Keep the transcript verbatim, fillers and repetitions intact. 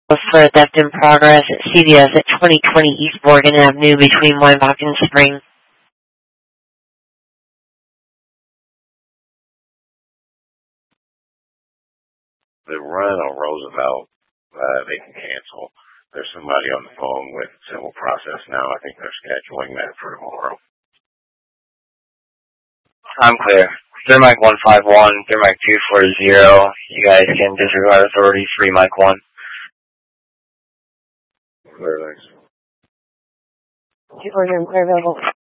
For theft in progress at C V S at twenty twenty East Morgan Avenue between Weinbach and Spring. The run on Roosevelt, uh, they can cancel. There's somebody on the phone with civil process now. I think they're scheduling that for tomorrow. I'm clear. Clear Mike one five one, Clear Mike two four zero. You guys can disregard authority, free Mike one. Clear, thanks. two four zero, clear available.